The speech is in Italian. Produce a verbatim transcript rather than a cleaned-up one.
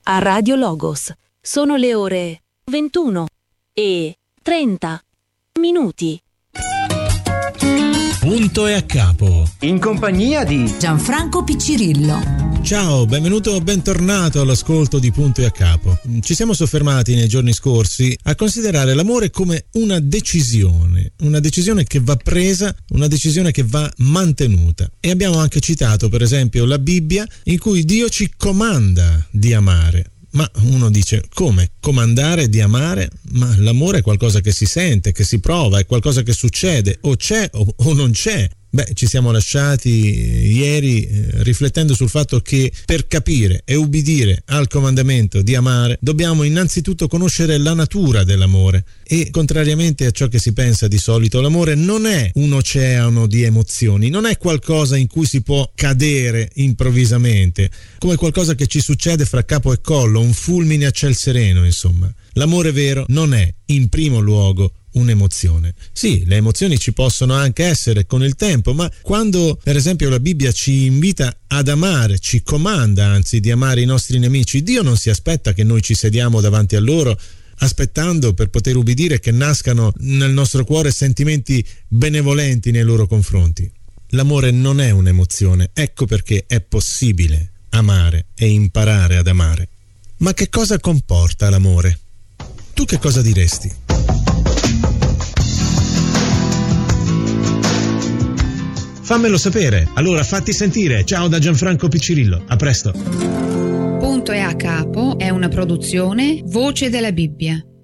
a Radio Logos. Sono le ore ventuno e trenta minuti. Punto e a capo. In compagnia di Gianfranco Piccirillo. Ciao, benvenuto, bentornato all'ascolto di Punto e a capo. Ci siamo soffermati nei giorni scorsi a considerare l'amore come una decisione, una decisione che va presa, una decisione che va mantenuta. E abbiamo anche citato, per esempio, la Bibbia, in cui Dio ci comanda di amare. Ma uno dice, come? Comandare di amare? Ma l'amore è qualcosa che si sente, che si prova, è qualcosa che succede, o c'è o, o non c'è. Beh, ci siamo lasciati ieri eh, riflettendo sul fatto che per capire e ubbidire al comandamento di amare dobbiamo innanzitutto conoscere la natura dell'amore e, contrariamente a ciò che si pensa di solito, l'amore non è un oceano di emozioni, non è qualcosa in cui si può cadere improvvisamente, come qualcosa che ci succede fra capo e collo, un fulmine a ciel sereno, insomma. L'amore vero non è, in primo luogo, un'emozione. Sì, le emozioni ci possono anche essere con il tempo, ma quando per esempio la Bibbia ci invita ad amare, ci comanda anzi di amare i nostri nemici, Dio non si aspetta che noi ci sediamo davanti a loro aspettando per poter ubbidire che nascano nel nostro cuore sentimenti benevolenti nei loro confronti. L'amore non è un'emozione, ecco perché è possibile amare e imparare ad amare. Ma che cosa comporta l'amore? Tu che cosa diresti? Fammelo sapere, allora fatti sentire. Ciao da Gianfranco Piccirillo, a presto. Punto e a capo è una produzione Voce della Bibbia.